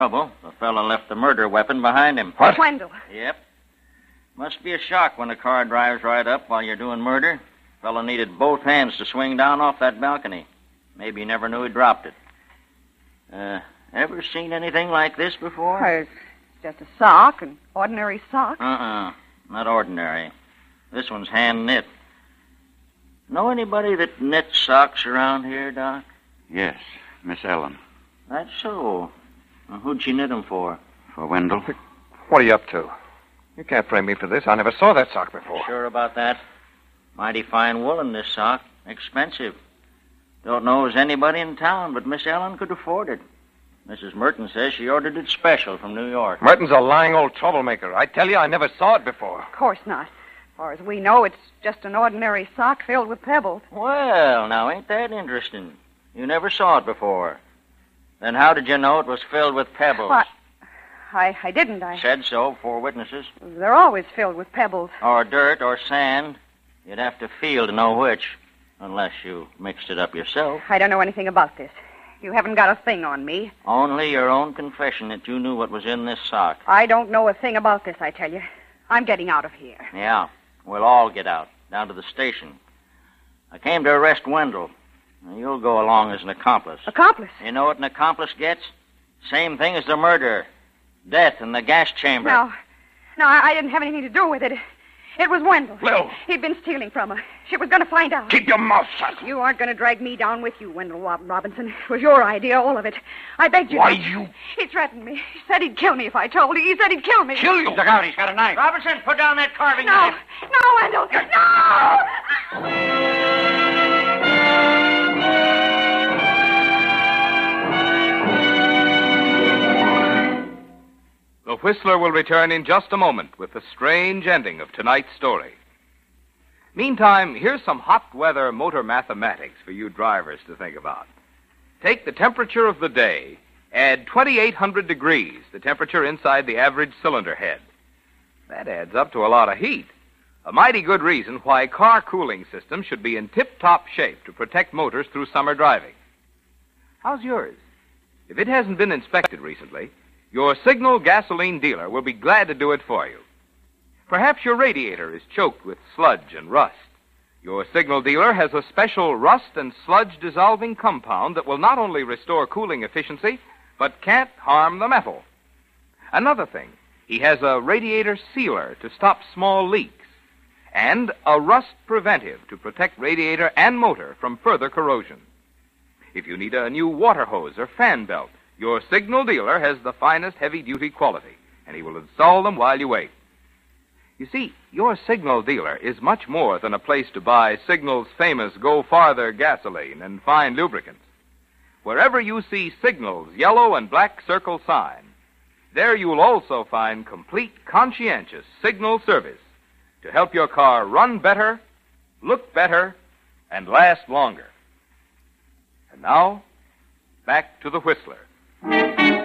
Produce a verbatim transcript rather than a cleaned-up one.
Trouble. The fella left the murder weapon behind him. What? Wendell. Yep. Must be a shock when a car drives right up while you're doing murder. Fella needed both hands to swing down off that balcony. Maybe he never knew he dropped it. Uh, ever seen anything like this before? Well, it's just a sock, an ordinary sock. Uh-uh. Not ordinary. This one's hand-knit. Know anybody that knits socks around here, Doc? Yes, Miss Ellen. That's so. Well, who'd she knit them for? For Wendell. What are you up to? You can't frame me for this. I never saw that sock before. Sure about that? Mighty fine wool in this sock. Expensive. Don't know as anybody in town, but Miss Ellen could afford it. Missus Merton says she ordered it special from New York. Merton's a lying old troublemaker. I tell you, I never saw it before. Of course not. As far as we know, it's just an ordinary sock filled with pebbles. Well, now, ain't that interesting? You never saw it before. Then how did you know it was filled with pebbles? What? I, I didn't. I Said so, four witnesses. They're always filled with pebbles. Or dirt or sand. You'd have to feel to know which, unless you mixed it up yourself. I don't know anything about this. You haven't got a thing on me. Only your own confession that you knew what was in this sock. I don't know a thing about this, I tell you. I'm getting out of here. Yeah, we'll all get out, down to the station. I came to arrest Wendell. Now, you'll go along as an accomplice. Accomplice? You know what an accomplice gets? Same thing as the murderer. Death in the gas chamber. No. No, I, I didn't have anything to do with it. It was Wendell. Lil. He'd been stealing from her. She was going to find out. Keep your mouth shut. You aren't going to drag me down with you, Wendell Rob- Robinson. It was your idea, all of it. I begged you Why, to. you... He threatened me. He said he'd kill me if I told. He said he'd kill me. Kill you? Look out, he's got a knife. Robinson, put down that carving No. knife. No, Wendell. No! The Whistler will return in just a moment with the strange ending of tonight's story. Meantime, here's some hot weather motor mathematics for you drivers to think about. Take the temperature of the day, add twenty-eight hundred degrees, the temperature inside the average cylinder head. That adds up to a lot of heat. A mighty good reason why car cooling systems should be in tip-top shape to protect motors through summer driving. How's yours? If it hasn't been inspected recently, your Signal gasoline dealer will be glad to do it for you. Perhaps your radiator is choked with sludge and rust. Your Signal dealer has a special rust and sludge dissolving compound that will not only restore cooling efficiency, but can't harm the metal. Another thing, he has a radiator sealer to stop small leaks, and a rust preventive to protect radiator and motor from further corrosion. If you need a new water hose or fan belt, your Signal dealer has the finest heavy-duty quality, and he will install them while you wait. You see, your Signal dealer is much more than a place to buy Signal's famous Go Farther gasoline and fine lubricants. Wherever you see Signal's yellow and black circle sign, there you'll also find complete, conscientious Signal service to help your car run better, look better, and last longer. And now, back to the Whistler.